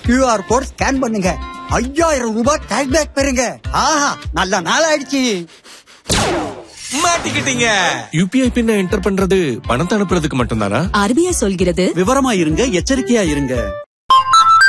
QR code scan பண்ணுங்க, 5000 ரூபாய் cashback பெறுங்க. ஆஹா, நல்ல நாள் ஆயிடுச்சு. மாட்டிக்கிட்டீங்க. யூபிஐ பின்ன என்டர் பண்றது பணத்தை அனுப்புறதுக்கு மட்டும்தானா? RBI சொல்கிறது, விவரமா இருங்க, எச்சரிக்கையா இருங்க.